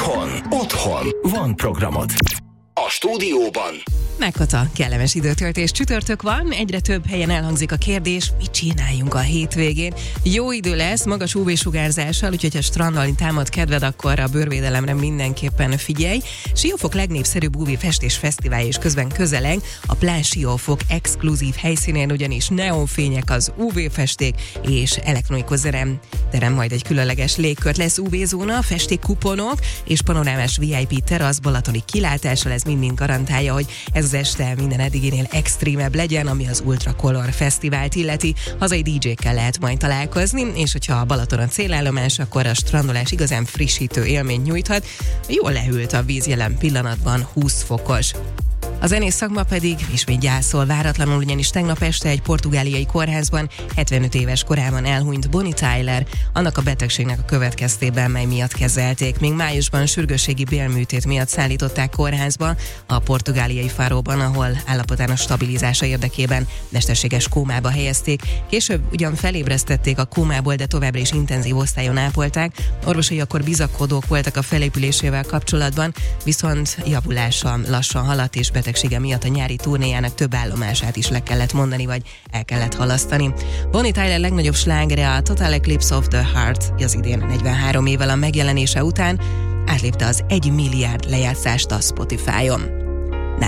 Otthon van programod. A stúdióban Megkata, kellemes időtöltés, csütörtök van, egyre több helyen elhangzik a kérdés, mit csináljunk a hétvégén. Jó idő lesz, magas UV-sugárzással, úgyhogy ha strandolni támad kedved, akkor a bőrvédelemre mindenképpen figyelj. Siófok legnépszerűbb UV-festés fesztiválja is közben közeleng, a Plán Siófok exkluzív helyszínén ugyanis neonfények, az UV-festék és elektronikus terem majd egy különleges légkört, lesz UV-zóna, festékkuponok és panorámás VIP terasz balatoni kilátással, ez mind garantálja, hogy ez az este minden eddiginél extrémebb legyen, ami az Ultra Color Fesztivált illeti. Hazai DJ-kkel lehet majd találkozni, és hogyha a Balaton a célállomás, akkor a strandolás igazán frissítő élményt nyújthat. Jól lehűlt a víz jelen pillanatban, 20 fokos. A zenész szakma pedig ismét gyászol váratlanul, ugyanis tegnap este egy portugáliai kórházban 75 éves korában elhunyt Bonnie Tyler, annak a betegségnek a következtében, mely miatt kezelték. Még májusban sürgősségi bélműtét miatt szállították kórházba, a portugáliai Faróban, ahol állapotának stabilizása érdekében mesterséges kómába helyezték. Később ugyan felébresztették a kómából, de továbbra is intenzív osztályon ápolták. Orvosai akkor bizakodók voltak a felépülésével kapcsolatban, viszont javulása lassan haladt, és betegsége miatt a nyári turnéjának több állomását is le kellett mondani, vagy el kellett halasztani. Bonnie Tyler legnagyobb slágere, a Total Eclipse of the Heart, az idén 43 évvel a megjelenése után átlépte az 1 milliárd lejátszást a Spotify-on.